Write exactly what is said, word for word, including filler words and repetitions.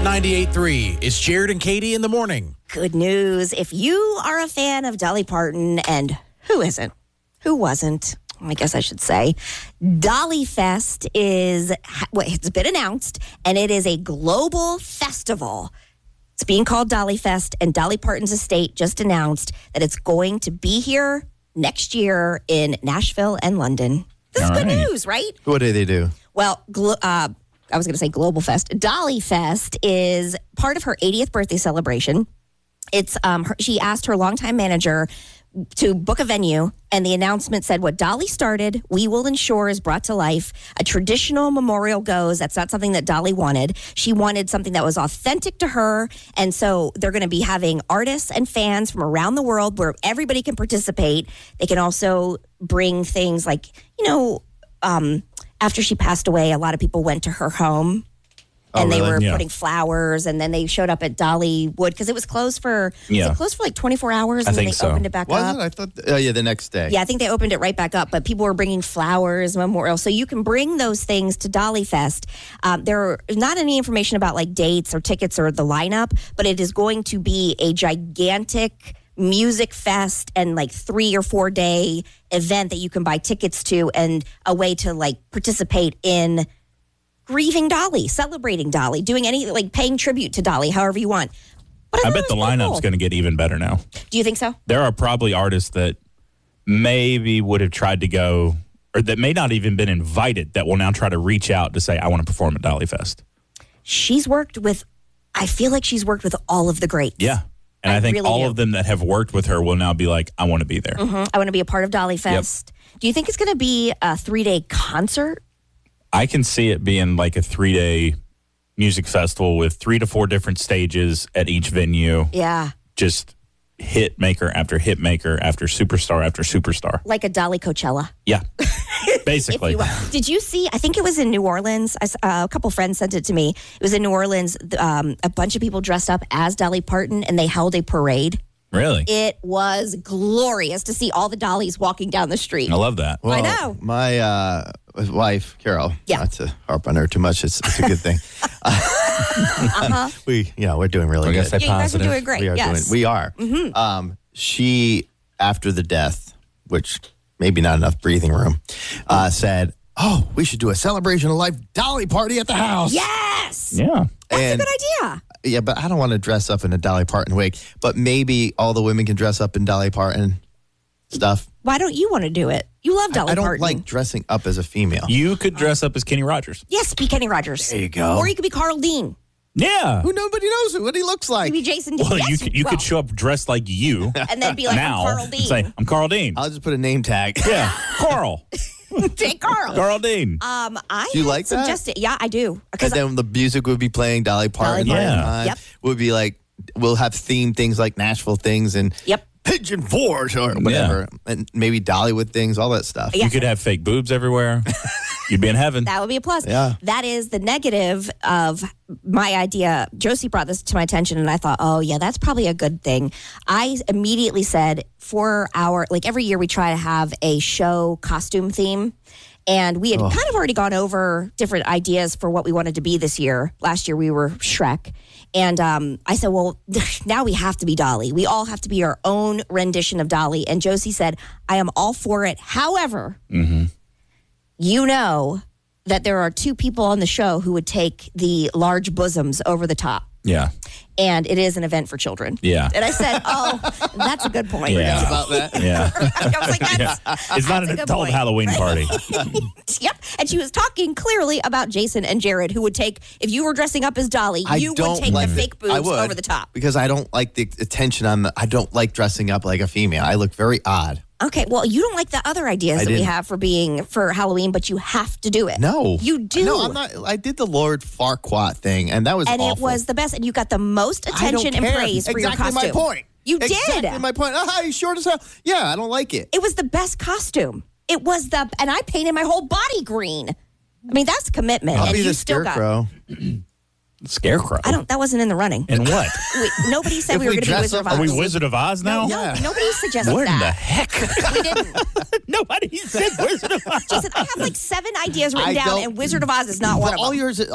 ninety-eight point three, it's Jared and Katie in the morning. Good news. If you are a fan of Dolly Parton, and who isn't? Who wasn't? I guess I should say. Dolly Fest is, well, it's been announced, and it is a global festival. It's being called Dolly Fest, and Dolly Parton's estate just announced that it's going to be here next year in Nashville and London. This is All good right. news, right? What do they do? Well, glo- uh, I was going to say Global Fest. Dolly Fest is part of her eightieth birthday celebration. It's um, her, she asked her longtime manager to book a venue, and the announcement said, what Dolly started, we will ensure is brought to life. A traditional memorial goes. That's not something that Dolly wanted. She wanted something that was authentic to her, and so they're going to be having artists and fans from around the world where everybody can participate. They can also bring things like, you know, um, after she passed away, a lot of people went to her home. And Oh, they really? were Yeah. putting flowers, and then they showed up at Dollywood because it was closed for Yeah. was it closed for like twenty-four hours, I and then think they so. opened it back Was up. it? I thought. Oh, yeah, the next day. Yeah, I think they opened it right back up, but people were bringing flowers, memorials. So you can bring those things to Dolly Fest. Um, there are not any information about like dates or tickets or the lineup, but it is going to be a gigantic music fest and like three or four day event that you can buy tickets to, and a way to like participate in grieving Dolly, celebrating Dolly, doing any like paying tribute to Dolly, however you want. But I thought bet it the was pretty lineup's cool. going to get even better now. Do you think so? There are probably artists that maybe would have tried to go, or that may not even been invited, that will now try to reach out to say, I want to perform at Dolly Fest. She's worked with, I feel like she's worked with all of the greats. Yeah. And I, I think really all do. of them that have worked with her will now be like, I want to be there. Mhm. I want to be a part of Dolly Fest. Do you think it's going to be a three day concert? I can see it being like a three day music festival with three to four different stages at each venue. Yeah. Just hit maker after hit maker after superstar after superstar. Like a Dolly Coachella. Yeah. If Basically. you will. Did you see? I think it was in New Orleans. I s uh, a couple friends sent it to me. It was in New Orleans. Um, a bunch of people dressed up as Dolly Parton, and they held a parade. Really? It was glorious to see all the Dollys walking down the street. I love that. Well, I know. My uh, wife, Carol. Yeah. Not to harp on her too much. It's, it's a good thing. Uh-huh. we, you know, we're doing really We're gonna good. say Yeah, you guys are positive. doing great. We are yes. doing. We are. Um, she, after the death, which maybe not enough breathing room, uh, said, "Oh, we should do a celebration of life Dolly party at the house." yes. Yeah. That's And- a good idea. Yeah, but I don't want to dress up in a Dolly Parton wig. But maybe all the women can dress up in Dolly Parton stuff. Why don't you want to do it? You love Dolly I don't Parton. like dressing up as a female. You could dress up as Kenny Rogers. Yes, be Kenny Rogers. There you go. Or you could be Carl Dean. Yeah. Who nobody knows who, what he looks You like. could be Jason Dean. Well, yes, you could, you well, could show up dressed like you and then be like, now I'm Carl and Dean. say, I'm Carl Dean. I'll just put a name tag. yeah. Carl. Take Carl. Carl Dean. Um, I Do you had like that? suggested, Yeah, I do. And Because then the music would be playing Dolly Parton. Dolly all the Parton. time. Yep. Would be like, we'll have themed things like Nashville things and Yep. Pigeon Forge or whatever. And maybe Dollywood things, all that stuff. Yeah. You could have fake boobs everywhere. You'd be in heaven. that would be a plus. Yeah. That is the negative of my idea. Josie brought this to my attention, and I thought, oh, yeah, that's probably a good thing. I immediately said, for our, like every year we try to have a show costume theme. And we had Oh. kind of already gone over different ideas for what we wanted to be this year. Last year we were Shrek. And um, I said, well, now we have to be Dolly. We all have to be our own rendition of Dolly. And Josie said, I am all for it. However, you know that there are two people on the show who would take the large bosoms over the top. Yeah. And it is an event for children. Yeah. And I said, oh, that's a good point. Yeah. About that. Yeah. I was like, that's, It's not an a good adult point. Halloween party. Yep. And she was talking clearly about Jason and Jared, who would take, if you were dressing up as Dolly, I you don't would take like the it. fake I boobs would, over the top. because I don't like the attention on the. I don't like dressing up like a female. I look very odd. Okay. Well, you don't like the other ideas I that we didn't. have for being for Halloween, but you have to do it. No, You do. No, I'm not. I did the Lord Farquaad thing, and that was And awful. it was the best. And you got the most I don't attention and care. praise for exactly your costume. my point. You did. Exactly my point. Oh, you short as hell. Yeah, I don't like it. It was the best costume. It was the, and I painted my whole body green. I mean, that's commitment. I'll and be you the still scarecrow. got. Scarecrow. I don't. That wasn't in the running. And what? Wait, nobody said If we were we going to be dress Wizard up- of Oz. Are we Wizard of Oz now? No, Yeah. nobody suggested Where in the that. heck? We didn't. Nobody said Wizard of Oz. Jason, I have like seven ideas written I down, don't- and Wizard of Oz is not one But of all them. yours,